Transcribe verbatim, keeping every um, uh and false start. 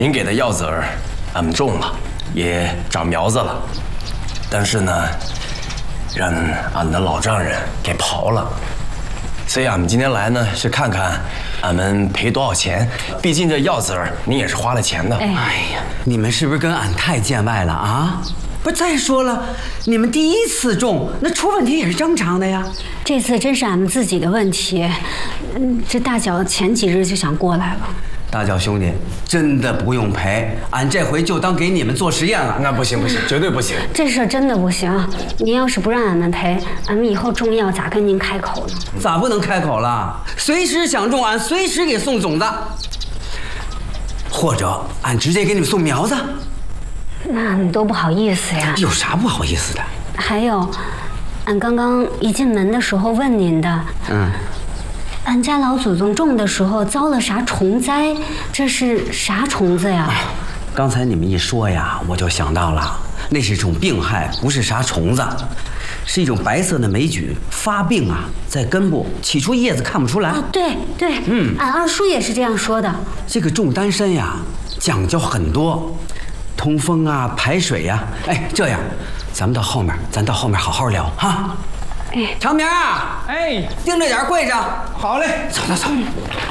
您给的药籽儿，俺们种了，也长苗子了，但是呢，让俺的老丈人给刨了。所以俺们今天来呢，是看看俺们赔多少钱。毕竟这药籽儿您也是花了钱的。 哎呀，你们是不是跟俺太见外了啊？不是，再说了，你们第一次种，那出问题也是正常的呀。 这次真是俺们自己的问题。嗯，这大脚前几日就想过来了。 大脚兄弟，真的不用赔，俺这回就当给你们做实验了。 那不行不行，绝对不行。 这事儿真的不行。您要是不让俺们赔，俺们以后种药咋跟您开口呢？ 咋不能开口了？随时想种，俺随时给送种子，或者俺直接给你们送苗子。 那俺们多不好意思呀。 有啥不好意思的？ 还有，俺刚刚一进门的时候问您的， 嗯。 俺家老祖宗种的时候遭了啥虫灾？这是啥虫子呀？ 刚才你们一说呀，我就想到了，那是一种病害，不是啥虫子，是一种白色的霉菌，发病啊，在根部，起初叶子看不出来。 啊，对对，嗯，俺二叔也是这样说的。 这个种丹参呀，讲究很多，通风啊，排水呀。哎，这样，咱们到后面，咱到后面好好聊哈。哎，长明啊，哎，盯着点柜上。 好嘞， 走走走。